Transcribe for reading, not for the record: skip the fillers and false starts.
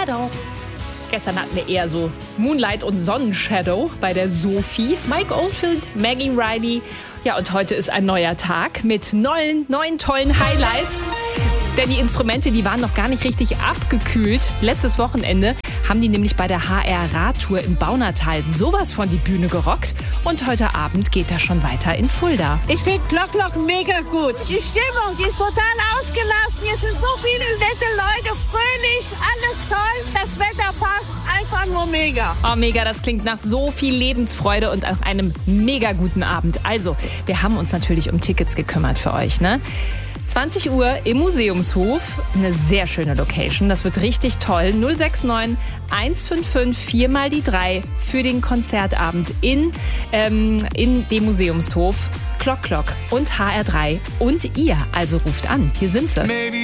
Shadow. Gestern hatten wir eher so Moonlight und Sonnenshadow bei der Sophie. Mike Oldfield, Maggie Riley. Ja, und heute ist ein neuer Tag mit neun tollen Highlights. Denn die Instrumente, die waren noch gar nicht richtig abgekühlt. Letztes Wochenende haben die nämlich bei der HR-Radtour im Baunatal sowas von die Bühne gerockt. Und heute Abend geht das schon weiter in Fulda. Ich finde Klock mega gut. Die Stimmung, die ist total ausgelassen. Hier sind so viele nette Leute, fröhlich, alles toll. Das Wetter passt, einfach nur mega. Oh, mega, das klingt nach so viel Lebensfreude und nach einem mega guten Abend. Also, wir haben uns natürlich um Tickets gekümmert für euch, ne? 20 Uhr im Museumshof, eine sehr schöne Location, das wird richtig toll. 069 155 4 mal die 3 für den Konzertabend in dem Museumshof. Klock und HR3 und ihr, also ruft an, hier sind sie.